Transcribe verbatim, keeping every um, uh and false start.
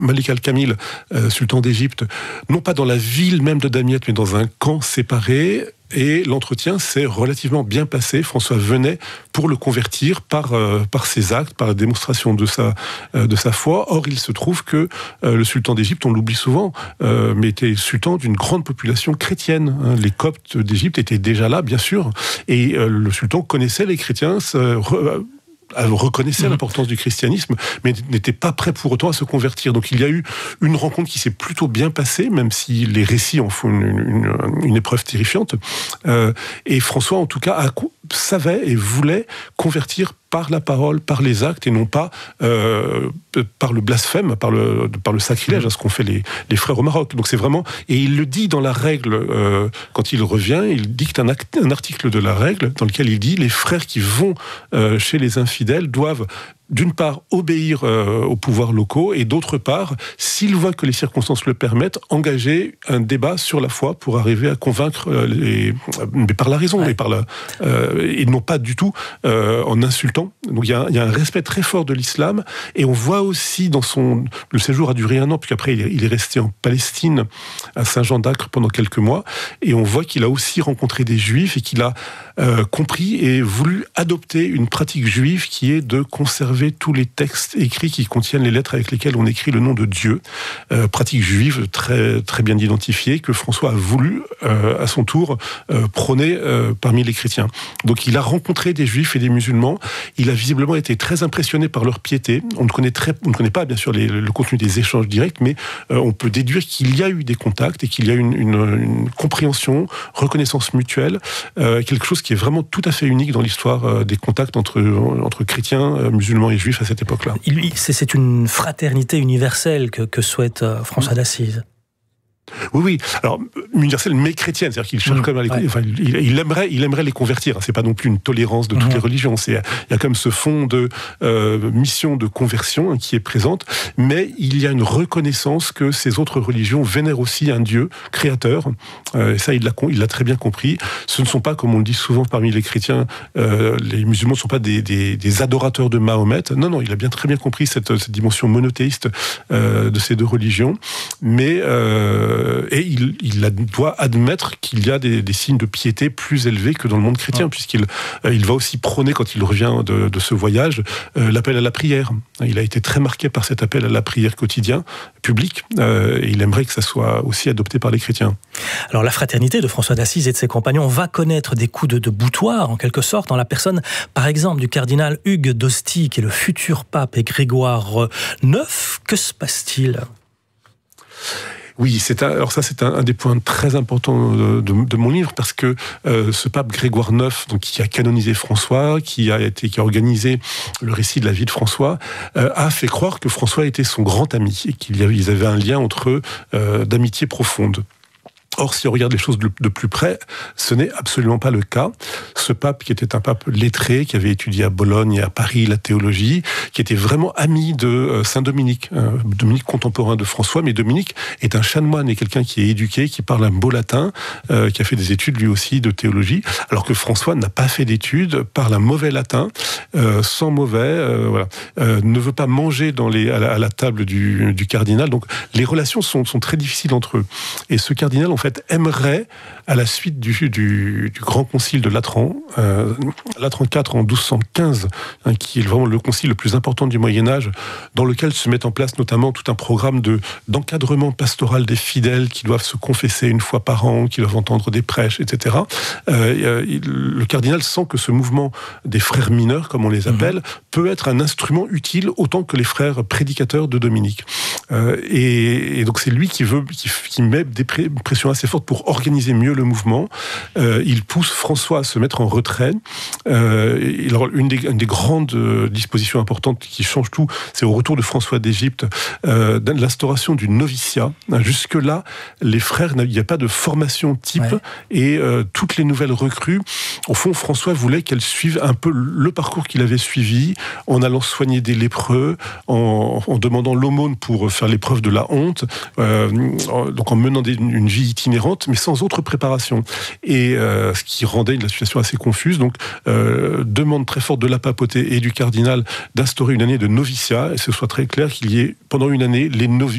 Malik al-Kamil, euh, sultan d'Égypte, non pas dans la ville même de Damiette, mais dans un camp séparé. Et l'entretien s'est relativement bien passé. François venait pour le convertir par, euh, par ses actes, par la démonstration de sa, euh, de sa foi. Or, il se trouve que euh, le sultan d'Égypte, on l'oublie souvent, euh, mais était sultan d'une grande population chrétienne. Hein. Les Coptes d'Égypte étaient déjà là, bien sûr. Et euh, le sultan connaissait les chrétiens, euh, re, reconnaissait mmh. l'importance du christianisme, mais n'était pas prêt pour autant à se convertir. Donc il y a eu une rencontre qui s'est plutôt bien passée, même si les récits en font une, une, une épreuve terrifiante. Euh, et François, en tout cas, a, savait et voulait convertir par la parole, par les actes, et non pas euh, par le blasphème, par le, par le sacrilège, mmh. ce qu'ont fait les, les frères au Maroc. Donc c'est vraiment... Et il le dit dans la règle, euh, quand il revient, il dicte un, act, un article de la règle dans lequel il dit « Les frères qui vont euh, chez les infidèles doivent... » d'une part, obéir euh, aux pouvoirs locaux, et d'autre part, s'ils voient que les circonstances le permettent, engager un débat sur la foi pour arriver à convaincre, euh, les, mais par la raison, ouais. mais par la, euh, et non pas du tout euh, en insultant. Donc il y, y a un respect très fort de l'islam, et on voit aussi dans son... Le séjour a duré un an, puisqu'après il est, il est resté en Palestine, à Saint-Jean-d'Acre, pendant quelques mois, et on voit qu'il a aussi rencontré des juifs, et qu'il a euh, compris et voulu adopter une pratique juive qui est de conserver tous les textes écrits qui contiennent les lettres avec lesquelles on écrit le nom de Dieu. Euh, pratique juive très, très bien identifiée, que François a voulu, euh, à son tour, euh, prôner euh, parmi les chrétiens. Donc il a rencontré des juifs et des musulmans. Il a visiblement été très impressionné par leur piété. On ne connaît, très, on ne connaît pas, bien sûr, les, le contenu des échanges directs, mais euh, on peut déduire qu'il y a eu des contacts et qu'il y a une, une, une compréhension, reconnaissance mutuelle, euh, quelque chose qui est vraiment tout à fait unique dans l'histoire euh, des contacts entre, entre chrétiens, euh, musulmans et juifs à cette époque-là. Il, c'est, c'est une fraternité universelle que, que souhaite euh, François d'Assise. Oui, oui. Alors, universelle, mais chrétienne. C'est-à-dire qu'il cherche mmh, quand même à les... ouais. enfin, il, il, aimerait, il aimerait les convertir. C'est pas non plus une tolérance de toutes mmh. les religions. C'est, il y a quand même ce fond de euh, mission de conversion hein, qui est présente, mais il y a une reconnaissance que ces autres religions vénèrent aussi un Dieu créateur. Euh, et ça, il l'a, il l'a très bien compris. Ce ne sont pas, comme on le dit souvent parmi les chrétiens, euh, les musulmans ne sont pas des, des, des adorateurs de Mahomet. Non, non, il a bien très bien compris cette, cette dimension monothéiste euh, de ces deux religions. Mais... Euh, et il, il doit admettre qu'il y a des, des signes de piété plus élevés que dans le monde chrétien, ah. puisqu'il euh, il va aussi prôner, quand il revient de, de ce voyage, euh, l'appel à la prière. Il a été très marqué par cet appel à la prière quotidien, public, euh, et il aimerait que ça soit aussi adopté par les chrétiens. Alors la fraternité de François d'Assise et de ses compagnons va connaître des coups de, de boutoir, en quelque sorte, en la personne, par exemple, du cardinal Hugues d'Ostie, qui est le futur pape, et Grégoire neuf. Que se passe-t-il ? Oui, c'est un, alors ça c'est un, un des points très importants de, de, de mon livre, parce que euh, ce pape Grégoire neuf, donc qui a canonisé François, qui a été, qui a organisé le récit de la vie de François, euh, a fait croire que François était son grand ami et qu'il y avait, ils avaient un lien entre eux euh, d'amitié profonde. Or, si on regarde les choses de, de plus près, ce n'est absolument pas le cas. Ce pape, qui était un pape lettré, qui avait étudié à Bologne et à Paris la théologie, qui était vraiment ami de euh, Saint Dominique, euh, Dominique contemporain de François, mais Dominique est un chanoine et quelqu'un qui est éduqué, qui parle un beau latin, euh, qui a fait des études lui aussi de théologie, alors que François n'a pas fait d'études, parle un mauvais latin, euh, sans mauvais, euh, voilà, euh, ne veut pas manger dans les, à, la, à la table du, du cardinal. Donc, les relations sont, sont très difficiles entre eux. Et ce cardinal, en fait, aimerait, à la suite du, du, du grand concile de Latran, euh, Latran quatre en douze cent quinze, hein, qui est vraiment le concile le plus important du Moyen-Âge, dans lequel se met en place notamment tout un programme de, d'encadrement pastoral des fidèles qui doivent se confesser une fois par an, qui doivent entendre des prêches, et cetera. Euh, il, le cardinal sent que ce mouvement des frères mineurs, comme on les appelle, mmh. peut être un instrument utile autant que les frères prédicateurs de Dominique. Euh, et, et donc c'est lui qui veut, qui, qui met des pressions assez fortes pour organiser mieux le mouvement. Euh, il pousse François à se mettre en retrait. Euh, et alors, une, des, une des grandes dispositions importantes qui change tout, c'est au retour de François d'Égypte, euh, l'instauration du noviciat. Jusque-là, les frères, il n'y a pas de formation type, ouais. et euh, toutes les nouvelles recrues, au fond, François voulait qu'elles suivent un peu le parcours qu'il avait suivi, en allant soigner des lépreux, en, en demandant l'aumône pour faire faire l'épreuve de la honte, euh, donc en menant des, une vie itinérante, mais sans autre préparation. Et euh, ce qui rendait la situation assez confuse. Donc, euh, demande très forte de la papauté et du cardinal d'instaurer une année de noviciat, et ce soit très clair qu'il y ait pendant une année les novices